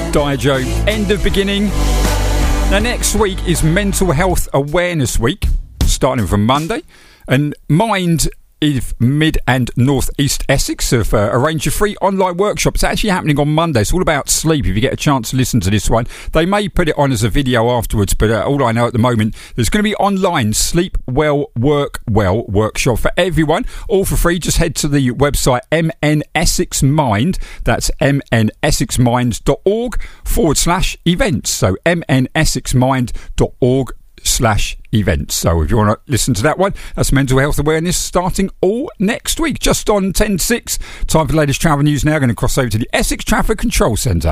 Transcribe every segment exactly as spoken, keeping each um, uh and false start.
Diageo, End of Beginning. Now, next week is Mental Health Awareness Week, starting from Monday. And Mind of Mid and North East Essex have uh, arranged a free online workshop. It's actually happening on Monday. It's all about sleep. If you get a chance to listen to this one, they may put it on as a video afterwards, but uh, all I know at the moment, there's going to be online Sleep Well, Work Well workshop for everyone, all for free. Just head to the website M N Essex Mind, that's m n essex mind dot org forward slash events. So m n essex mind dot org slash events. So if you want to listen to that one, that's Mental Health Awareness starting all next week. Just on ten to six, time for the latest travel news now. Going to cross over to the Essex Traffic Control Centre.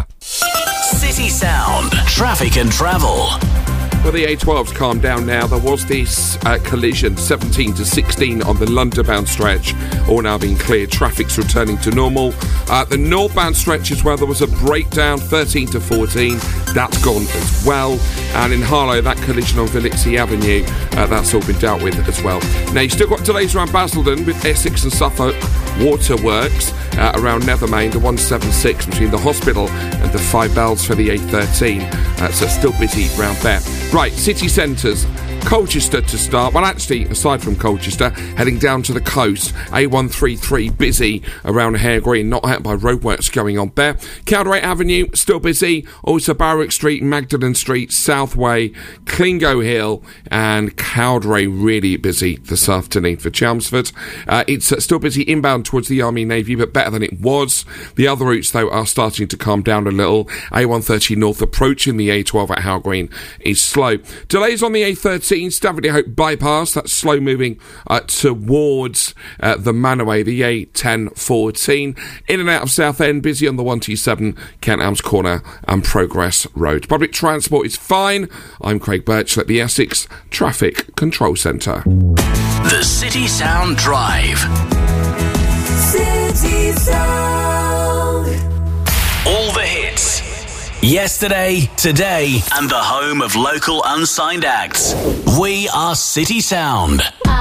City Sound, traffic and travel. Well, the A twelve's calmed down now. There was this uh, collision, seventeen to sixteen on the London-bound stretch, all now being cleared. Traffic's returning to normal. Uh, the northbound stretch as well, there was a breakdown, thirteen to fourteen. That's gone as well. And in Harlow, that collision on Villitsey Avenue, uh, that's all been dealt with as well. Now, you've still got delays around Basildon with Essex and Suffolk Waterworks uh, around Nethermain, the one seventy-six between the hospital and the Five Bells for the A thirteen. Uh, so still busy round there. Right, city centres. Colchester to start. Well, actually, aside from Colchester, heading down to the coast, A one thirty-three busy around Hare Green, not hurt by roadworks going on there. Cowdray Avenue, still busy. Also Barrack Street, Magdalen Street, Southway, Clingo Hill, and Cowdray really busy this afternoon for Chelmsford. Uh, it's uh, still busy inbound towards the Army Navy, but better than it was. The other routes, though, are starting to calm down a little. A one thirty North approaching the A twelve at Hare Green is slow. Delays on the A thirteen. Staffordly Hope bypass, that's slow moving uh, towards uh, the Manaway, the A ten fourteen. In and out of Southend, busy on the one two seven, Kent Arms Corner and Progress Road. Public transport is fine. I'm Craig Birch at the Essex Traffic Control Centre. The City Sound Drive. City Sound. All the hits. Yesterday, today, and the home of local unsigned acts. We are City Sound.